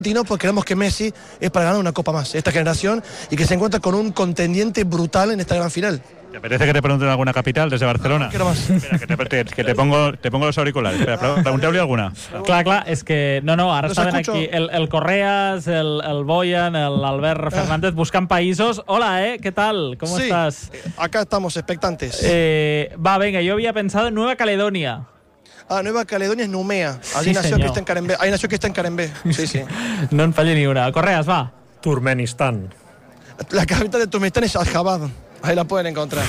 porque creemos que Messi es para ganar una copa más, esta generación, y que se encuentra con un contendiente brutal en esta gran final. ¿Te apetece que te pregunten alguna capital desde Barcelona? Quiero más. Espera, que te pongo los auriculares. Espera, pregunteu-li alguna. Clar, és que... No, ara Los estaven escucho. aquí el Correas, el Boyan, el Albert Fernández buscant països. Hola, ¿qué tal? ¿Cómo Sí, estás? acá estamos expectantes. Venga, yo había pensado en Nueva Caledonia. Nueva Caledonia es Numea. Allí Sí, nació señor. Cristian Carembé. Ahí nació Cristian Carembé. Sí, sí. No en falli ni una. Correas, va. Turkmenistán. La capital de Turkmenistán es Ashgabat. Ahí la pueden encontrar.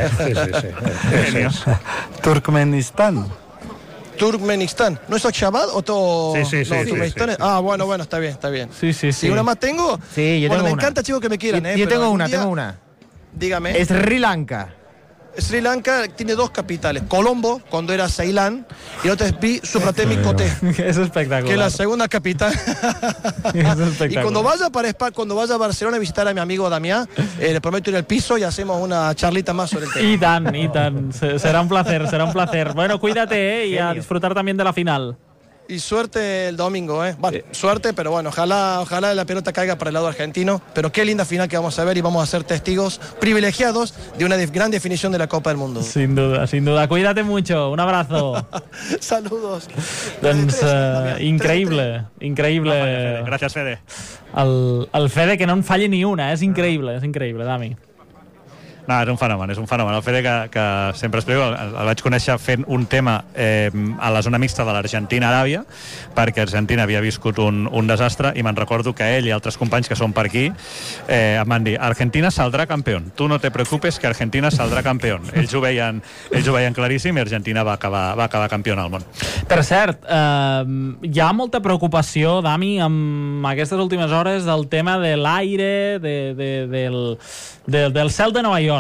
Sí. Turkmenistán. Turkmenistán. ¿No es Ashgabat o todo? Sí. No, Turkmenistán es... bueno, está bien. Sí. ¿Y una más tengo? Sí, yo bueno, tengo me una. encanta, chicos, que me quieran. Yo pero tengo algún una, día- tengo una. Dígame. Sri Lanka. Sri Lanka tiene dos capitales. Colombo, cuando era Ceilán, y otra es Supratemi Kotte, És espectacular. que es la segunda capital. És espectacular. Y cuando vaya cuando vaya a Barcelona a visitar a mi amigo Damián, le prometo ir al piso y hacemos una charlita más sobre el tema. I tant. Será un placer. Bueno, cuídate, y a disfrutar también de la final. Y suerte el domingo, Bueno, suerte, pero bueno, ojalá la pelota caiga para el lado argentino. Pero qué linda final que vamos a ver y vamos a ser testigos privilegiados de una gran definición de la Copa del Mundo. Sin duda. Cuídate mucho. Un abrazo. Saludos. Doncs Damián. increïble. Gràcies, Fede. El Fede que no en falli ni una. És increïble, Dami. No, és un fenomen. El Fede que sempre explico, el vaig conèixer fent un tema a la zona mixta de l'Argentina-Aràbia, perquè Argentina havia viscut un desastre, i me'n recordo que ell i altres companys que són per aquí em van dir: Argentina saldrà campió, tu no te preocupes que Argentina saldrà campió. Ells ho veien claríssim, i Argentina va acabar campió al món. Per cert, hi ha molta preocupació, Dami, amb aquestes últimes hores del tema de l'aire, del cel de Nova York.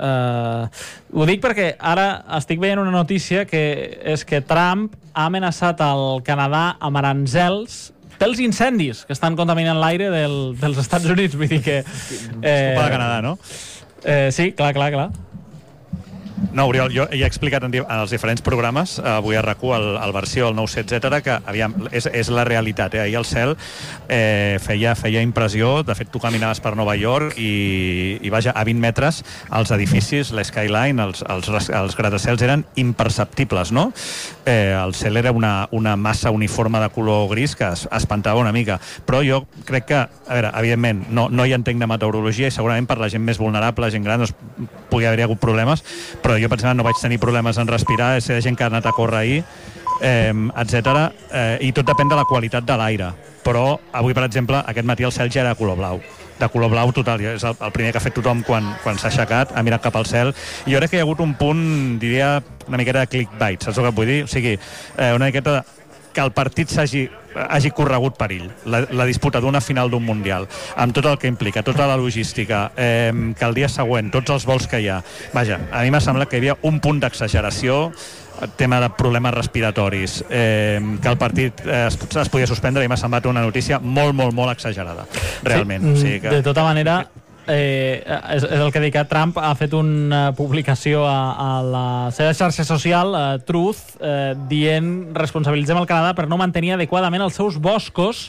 Ho dic perquè ara estic veient una notícia que és que Trump ha amenaçat al Canadà amb aranzels pels incendis que estan contaminant l'aire dels Estats Units. Vull dir que... Culpa de Canadà, no? Sí, clar. No, Oriol, jo ja he explicat en els diferents programes, avui a RAC1, al Versió, al 9-7, etc., que aviam, és la realitat. Ahir el cel feia impressió. De fet, tu caminaves per Nova York i vaja, a 20 metres els edificis, l'skyline, els gratacels eren imperceptibles, no? El cel era una massa uniforme de color gris que espantava una mica. Però jo crec que, a veure, evidentment, no hi entenc de meteorologia, i segurament per la gent més vulnerable, gent gran, doncs pugui haver-hi hagut problemes, però jo, per exemple, no vaig tenir problemes en respirar, és gent que ha anat a córrer ahir, etc. I tot depèn de la qualitat de l'aire. Però avui, per exemple, aquest matí el cel ja era de color blau total. És el primer que ha fet tothom quan s'ha aixecat, ha mirat cap al cel, i jo crec que hi ha hagut un punt, diria, una miqueta de clickbait, saps el que vull dir? O sigui, una miqueta que el partit hagi corregut perill, la disputa d'una final d'un Mundial, amb tot el que implica, tota la logística, que el dia següent, tots els vols que hi ha. Vaja, a mi m'ha semblat que hi havia un punt d'exageració, el tema de problemes respiratoris, que el partit es podia suspendre, i m'ha semblat una notícia molt, molt, molt exagerada, realment. Sí, o sigui que... De tota manera, és el que dic, que Trump ha fet una publicació a la seva xarxa social, Truth, dient: responsabilitzem el Canadà per no mantenir adequadament els seus boscos,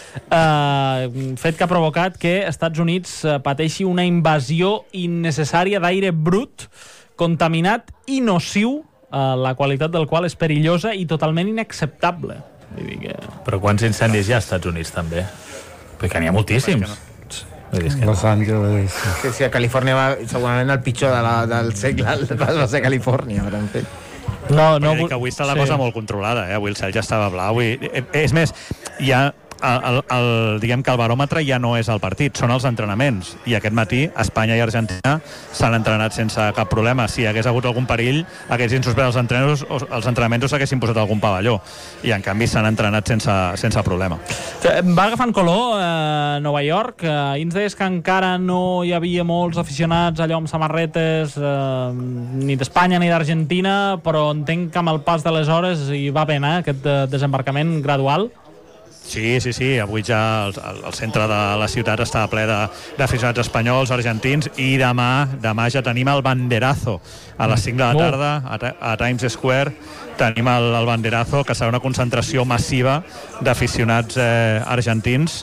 fet que ha provocat que Estats Units pateixi una invasió innecessària d'aire brut, contaminat i nociu, la qualitat del qual és perillosa i totalment inacceptable. Vull dir que... Però quants incendis hi ha als Estats Units, també? Perquè n'hi ha moltíssims. Los Angeles. Sí, a Califòrnia va, segurament el pitjor del segle va ser Califòrnia, però en fi. No, que avui està la cosa molt controlada, avui el cel ja estava blau, és més, ja diguem que el baròmetre ja no és el partit, són els entrenaments, i aquest matí Espanya i Argentina s'han entrenat sense cap problema. Si hi hagués hagut algun perill, haguessin suspès els entrenaments o s'haguessin posat algun pavelló, i en canvi s'han entrenat sense problema. Va agafant color Nova York. Ahir ens deies que encara no hi havia molts aficionats allò amb samarretes ni d'Espanya ni d'Argentina, però entenc que amb el pas de les hores hi va ben aquest desembarcament gradual. Sí, avui ja el centre de la ciutat està ple d'aficionats espanyols, argentins, i demà ja tenim el banderazo a les 5 de la tarda a Times Square. Tenim el banderazo, que serà una concentració massiva d'aficionats argentins